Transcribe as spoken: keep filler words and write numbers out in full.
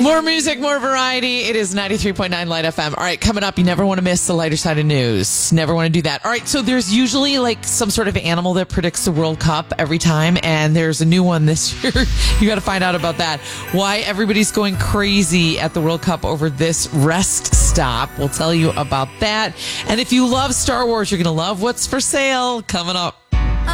More music, more variety. It is ninety-three point nine Light F M. All right, coming up, you never want to miss the lighter side of news. Never want to do that. All right, so there's usually like some sort of animal that predicts the World Cup every time, and there's a new one this year. You got to find out about that. Why everybody's going crazy at the World Cup over this rest stop. We'll tell you about that. And if you love Star Wars, you're going to love what's for sale coming up.